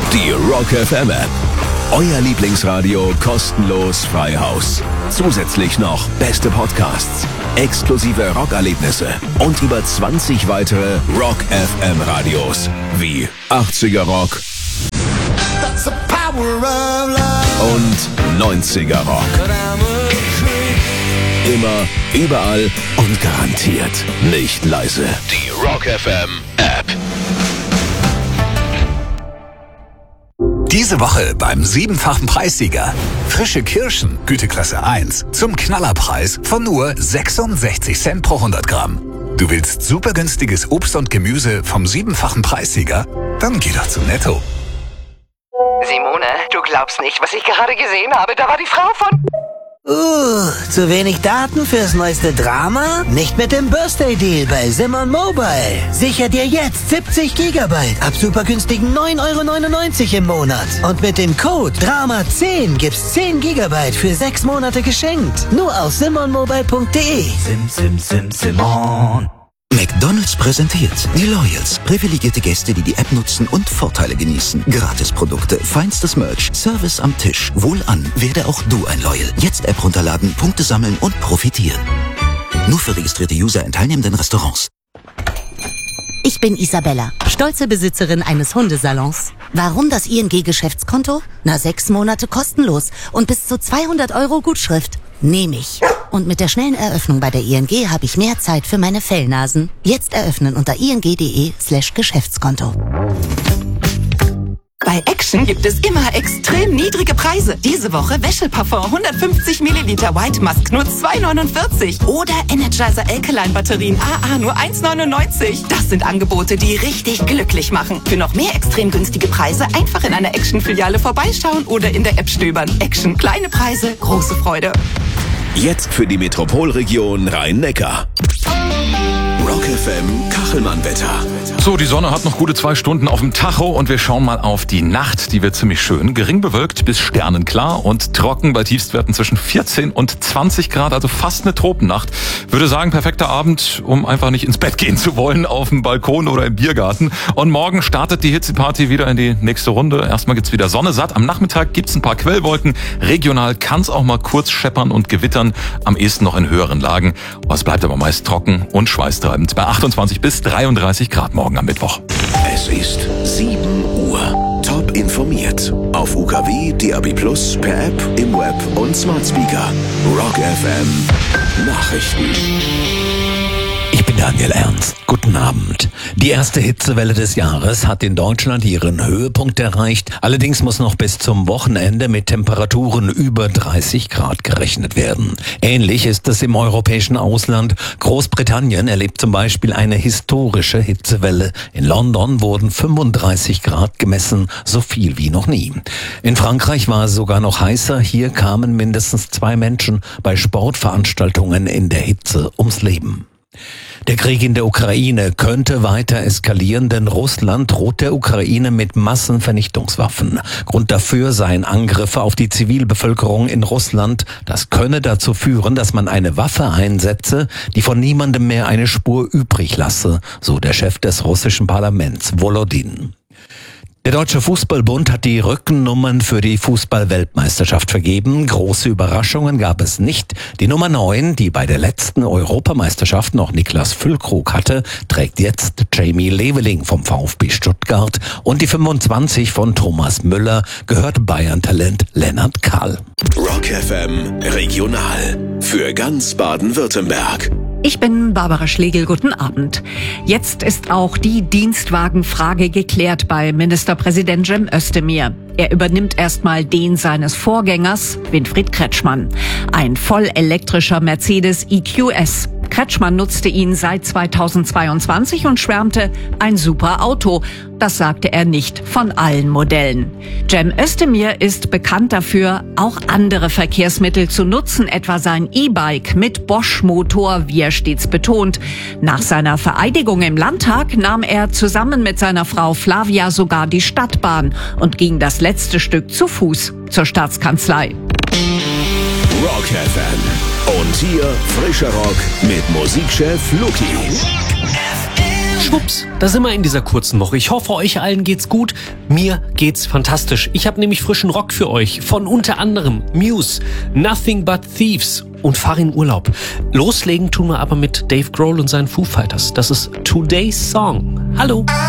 Die Rock FM App. Euer Lieblingsradio kostenlos frei Haus. Zusätzlich noch beste Podcasts, exklusive Rockerlebnisse und über 20 weitere Rock FM Radios wie 80er Rock und 90er Rock. Immer, überall und garantiert nicht leise. Die Rock FM App. Diese Woche beim 7-fachen Preissieger. Frische Kirschen, Güteklasse 1, zum Knallerpreis von nur 66 Cent pro 100 Gramm. Du willst super günstiges Obst und Gemüse vom 7-fachen Preissieger? Dann geh doch zu Netto. Simone, du glaubst nicht, was ich gerade gesehen habe. Da war die Frau von... Zu wenig Daten fürs neueste Drama? Nicht mit dem Birthday Deal bei Simon Mobile. Sicher dir jetzt 70 GB ab super günstigen 9,99 € im Monat. Und mit dem Code DRAMA10 gibt's 10 GB für 6 Monate geschenkt. Nur auf simonmobile.de. Simon. McDonald's präsentiert die Loyals. Privilegierte Gäste, die die App nutzen und Vorteile genießen. Gratisprodukte, feinstes Merch, Service am Tisch. Wohlan, werde auch du ein Loyal. Jetzt App runterladen, Punkte sammeln und profitieren. Nur für registrierte User in teilnehmenden Restaurants. Ich bin Isabella, stolze Besitzerin eines Hundesalons. Warum das ING-Geschäftskonto? 6 Monate kostenlos und bis zu 200 € Gutschrift. Nehme ich. Und mit der schnellen Eröffnung bei der ING habe ich mehr Zeit für meine Fellnasen. Jetzt eröffnen unter ing.de/Geschäftskonto. Bei Action gibt es immer extrem niedrige Preise. Diese Woche Wäscheparfum 150 Milliliter White Musk nur 2,49 € oder Energizer Alkaline Batterien AA nur 1,99 €. Das sind Angebote, die richtig glücklich machen. Für noch mehr extrem günstige Preise einfach in einer Action-Filiale vorbeischauen oder in der App stöbern. Action, kleine Preise, große Freude. Jetzt für die Metropolregion Rhein-Neckar. Rock FM Kachelmann-Wetter. So, die Sonne hat noch gute 2 Stunden auf dem Tacho und wir schauen mal auf die Nacht. Die wird ziemlich schön. Gering bewölkt bis sternenklar und trocken bei Tiefstwerten zwischen 14 und 20 Grad. Also fast eine Tropennacht. Würde sagen, perfekter Abend, um einfach nicht ins Bett gehen zu wollen, auf dem Balkon oder im Biergarten. Und morgen startet die Hitzeparty wieder in die nächste Runde. Erstmal gibt's wieder Sonne satt. Am Nachmittag gibt's ein paar Quellwolken. Regional kann's auch mal kurz scheppern und gewittern. Am ehesten noch in höheren Lagen. Es bleibt aber meist trocken und schweißtreibend bei 28 bis 33 Grad morgen am Mittwoch. Es ist 7 Uhr. Top informiert. Auf UKW, DAB+, per App, im Web und Smart Speaker. Rock FM Nachrichten. Ich bin Daniel Ernst. Guten Abend. Die erste Hitzewelle des Jahres hat in Deutschland ihren Höhepunkt erreicht. Allerdings muss noch bis zum Wochenende mit Temperaturen über 30 Grad gerechnet werden. Ähnlich ist es im europäischen Ausland. Großbritannien erlebt zum Beispiel eine historische Hitzewelle. In London wurden 35 Grad gemessen, so viel wie noch nie. In Frankreich war es sogar noch heißer. Hier kamen mindestens 2 Menschen bei Sportveranstaltungen in der Hitze ums Leben. Der Krieg in der Ukraine könnte weiter eskalieren, denn Russland droht der Ukraine mit Massenvernichtungswaffen. Grund dafür seien Angriffe auf die Zivilbevölkerung in Russland. Das könne dazu führen, dass man eine Waffe einsetze, die von niemandem mehr eine Spur übrig lasse, so der Chef des russischen Parlaments, Volodin. Der Deutsche Fußballbund hat die Rückennummern für die Fußball-Weltmeisterschaft vergeben. Große Überraschungen gab es nicht. Die Nummer 9, die bei der letzten Europameisterschaft noch Niklas Füllkrug hatte, trägt jetzt Jamie Leveling vom VfB Stuttgart. Und die 25 von Thomas Müller gehört Bayern-Talent Lennart Kahl. Rock FM Regional für ganz Baden-Württemberg. Ich bin Barbara Schlegel, guten Abend. Jetzt ist auch die Dienstwagenfrage geklärt bei Ministerpräsident Cem Özdemir. Er übernimmt erstmal den seines Vorgängers, Winfried Kretschmann. Ein vollelektrischer Mercedes EQS. Kretschmann nutzte ihn seit 2022 und schwärmte, ein super Auto. Das sagte er nicht von allen Modellen. Cem Özdemir ist bekannt dafür, auch andere Verkehrsmittel zu nutzen, etwa sein E-Bike mit Bosch-Motor, wie er stets betont. Nach seiner Vereidigung im Landtag nahm er zusammen mit seiner Frau Flavia sogar die Stadtbahn und ging das letzte Stück zu Fuß zur Staatskanzlei. Rock FM. Und hier frischer Rock mit Musikchef Luki. schwupps, da sind wir in dieser kurzen Woche. Ich hoffe, euch allen geht's gut. Mir geht's fantastisch. Ich habe nämlich frischen Rock für euch von unter anderem Muse, Nothing But Thieves und Fahr in Urlaub. Loslegen tun wir aber mit Dave Grohl und seinen Foo Fighters. Das ist Today's Song. Hallo.